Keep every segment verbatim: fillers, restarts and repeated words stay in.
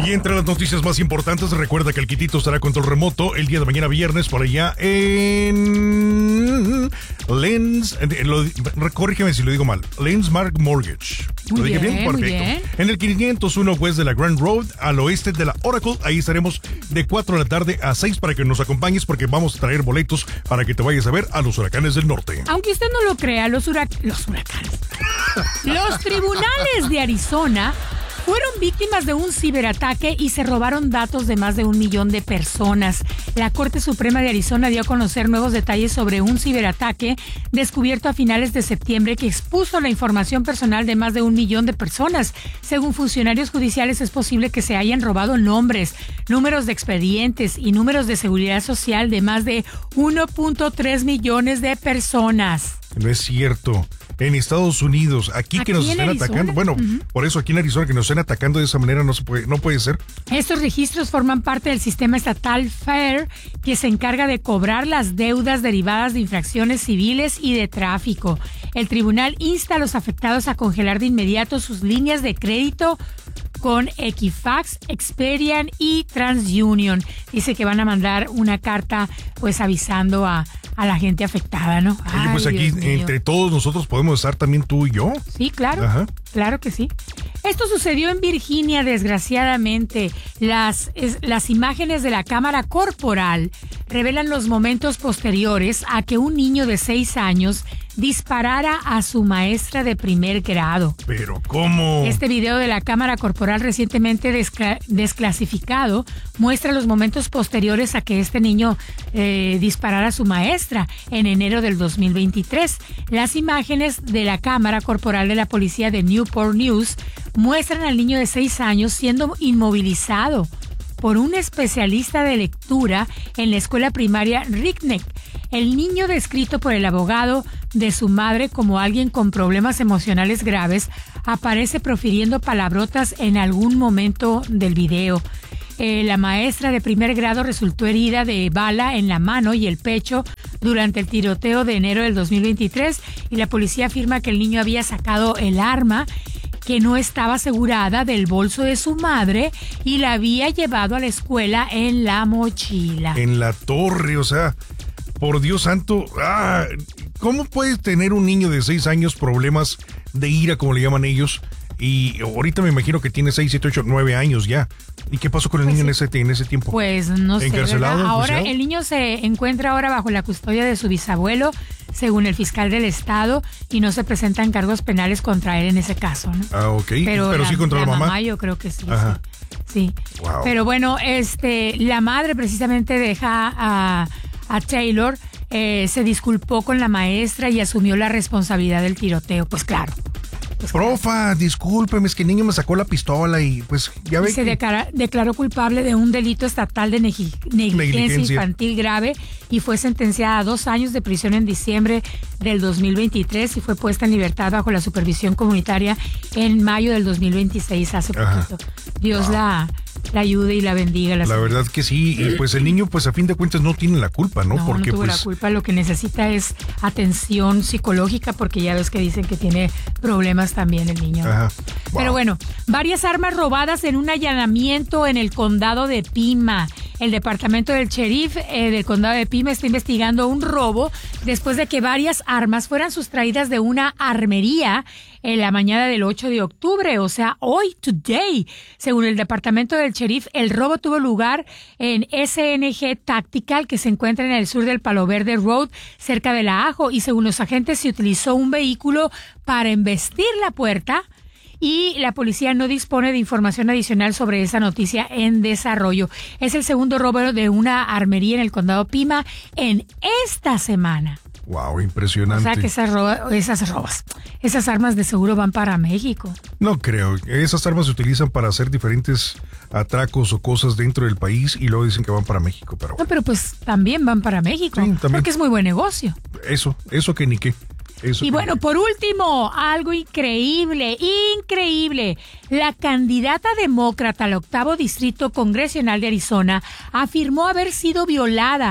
Y entre las noticias más importantes, recuerda que el Quitito estará control remoto el día de mañana viernes por allá en Lens, lo, corrígeme si lo digo mal, Lensmark Mortgage. Muy ¿Lo dije bien, bien? muy Perfecto. bien. En el quinientos uno West de la Grand Road, al oeste de la Oracle, ahí estaremos de cuatro de la tarde a seis para que nos acompañes, porque vamos a traer boletos para que te vayas a ver a los Huracanes del Norte. Aunque usted no lo crea, los, hurac- los huracanes, los tribunales de Arizona fueron víctimas de un ciberataque y se robaron datos de más de un millón de personas. La Corte Suprema de Arizona dio a conocer nuevos detalles sobre un ciberataque descubierto a finales de septiembre que expuso la información personal de más de un millón de personas. Según funcionarios judiciales, es posible que se hayan robado nombres, números de expedientes y números de seguridad social de más de uno punto tres millones de personas. No es cierto. En Estados Unidos, aquí, ¿Aquí que nos en estén Arizona? atacando, bueno, Uh-huh. por eso aquí en Arizona que nos estén atacando de esa manera no se puede, no puede ser. Estos registros forman parte del sistema estatal FAIR, que se encarga de cobrar las deudas derivadas de infracciones civiles y de tráfico. El tribunal insta a los afectados a congelar de inmediato sus líneas de crédito con Equifax, Experian y TransUnion. Dice que van a mandar una carta pues avisando a, a la gente afectada, ¿no? Oye, pues Ay, aquí Dios mío. entre todos nosotros podemos estar también tú y yo. Sí, claro. Ajá. Claro que sí. Esto sucedió en Virginia, desgraciadamente. Las, es, las imágenes de la cámara corporal revelan los momentos posteriores a que un niño de seis años disparara a su maestra de primer grado. Pero ¿cómo? Este video de la cámara corporal recientemente descla- desclasificado muestra los momentos posteriores a que este niño eh, disparara a su maestra en enero del dos mil veintitrés. Las imágenes de la cámara corporal de la policía de Newport News muestran al niño de seis años siendo inmovilizado por un especialista de lectura en la escuela primaria Rickneck. El niño, descrito por el abogado de su madre como alguien con problemas emocionales graves, aparece profiriendo palabrotas en algún momento del video. Eh, la maestra de primer grado resultó herida de bala en la mano y el pecho durante el tiroteo de enero del dos mil veintitrés, y la policía afirma que el niño había sacado el arma que no estaba asegurada del bolso de su madre y la había llevado a la escuela en la mochila. En la torre, o sea, por Dios santo, ah, ¿cómo puede tener un niño de seis años problemas de ira, como le llaman ellos? Y ahorita me imagino que tiene seis, siete, ocho, nueve años ya. ¿Y qué pasó con el Pues niño sí. en ese, en ese tiempo? Pues no sé, ¿Encarcelado, ¿verdad? Ahora enjuiciado? el niño se encuentra ahora bajo la custodia de su bisabuelo, según el fiscal del estado, y no se presentan cargos penales contra él en ese caso, ¿no? Ah, ok. Pero, Pero, la, sí contra la, la mamá. Yo creo que sí. Ajá. Sí. sí. Wow. Pero bueno, este, la madre precisamente deja a, a Taylor, eh, se disculpó con la maestra y asumió la responsabilidad del tiroteo. Pues claro. Pues Profa, discúlpeme, es que el niño me sacó la pistola y pues ya ve Se que... declara, declaró culpable de un delito estatal de negi- negligencia, Negligencia. infantil grave y fue sentenciada a dos años de prisión en diciembre del dos mil veintitrés y fue puesta en libertad bajo la supervisión comunitaria en mayo del dos mil veintiséis, hace Ajá. poquito. Dios la, la ayude y la bendiga. La señora. verdad que sí, y pues el niño pues a fin de cuentas no tiene la culpa, ¿no? No, porque no tuvo pues la culpa, lo que necesita es atención psicológica porque ya ves que dicen que tiene problemas también el niño. Ajá. Pero Wow. bueno, varias armas robadas en un allanamiento en el condado de Pima. El departamento del sheriff eh, del condado de Pima está investigando un robo después de que varias armas fueran sustraídas de una armería en la mañana del ocho de octubre, o sea, hoy, today. Según el departamento del sheriff, el robo tuvo lugar en S N G Tactical, que se encuentra en el sur del Palo Verde Road, cerca de la Ajo, y según los agentes se utilizó un vehículo para embestir la puerta, y la policía no dispone de información adicional sobre esa noticia en desarrollo. Es el segundo robo de una armería en el condado Pima en esta semana. Wow, O impresionante. sea que esas, roba, esas robas, esas armas de seguro van para México. No creo. Esas armas se utilizan para hacer diferentes atracos o cosas dentro del país y luego dicen que van para México, pero No, pero pues también van para México. Sí, también. Porque es muy buen negocio. eso, eso que ni qué. Eso Y que bueno, ni qué. por último, algo increíble, increíble. La candidata demócrata al octavo distrito congresional de Arizona afirmó haber sido violada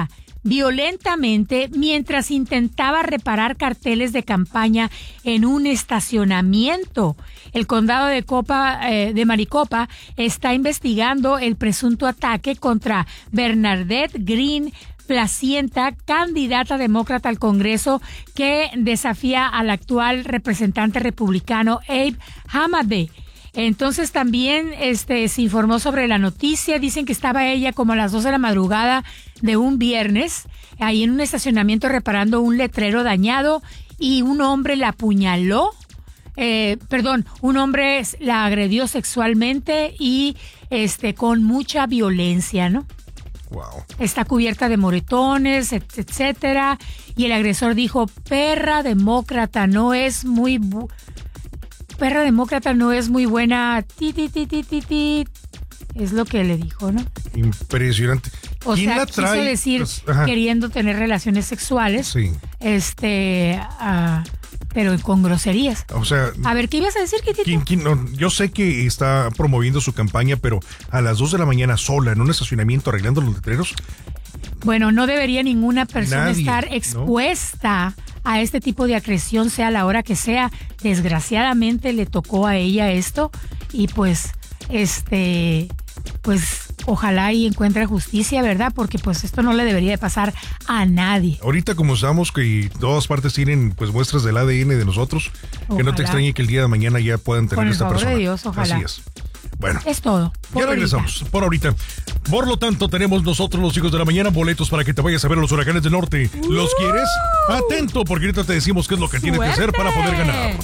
violentamente mientras intentaba reparar carteles de campaña en un estacionamiento. El condado de Copa eh, de Maricopa está investigando el presunto ataque contra Bernadette Green Placienta, candidata demócrata al Congreso que desafía al actual representante republicano Abe Hamadeh. Entonces también este se informó sobre la noticia. Dicen que estaba ella como a las dos de la madrugada de un viernes ahí en un estacionamiento reparando un letrero dañado y un hombre la apuñaló. Eh, perdón, un hombre la agredió sexualmente y este con mucha violencia, ¿no? Wow. Está cubierta de moretones, etcétera. Y el agresor dijo: perra demócrata, no es muy bu- perra demócrata no es muy buena. Ti, ti, ti, ti, ti, ti. Es lo que le dijo, ¿no? Impresionante. O ¿Quién sea, la trae? quiso decir Pues, ajá. queriendo tener relaciones sexuales. Sí. Este, uh, pero con groserías. O sea, A ver, ¿qué ibas a decir, Kitito? ¿quién, quién, no, yo sé que está promoviendo su campaña, pero a las dos de la mañana sola en un estacionamiento arreglando los letreros. Bueno, no debería ninguna persona Nadie, estar ¿no? expuesta a este tipo de agresión, sea la hora que sea. Desgraciadamente le tocó a ella esto y pues, este, pues ojalá y encuentre justicia, ¿verdad? Porque pues esto no le debería de pasar a nadie. Ahorita como estamos que todas partes tienen pues muestras del A D N de nosotros, que no Ojalá. te extrañe que el día de mañana ya puedan tener Con el esta favor de persona. Dios, ojalá. Así es. Bueno. Es todo. Ya regresamos, ahorita. por ahorita. Por lo tanto, tenemos nosotros los hijos de la mañana boletos para que te vayas a ver a los Huracanes del Norte. ¿Los quieres? Atento, porque ahorita te decimos qué es lo que tienes que hacer para poder ganar.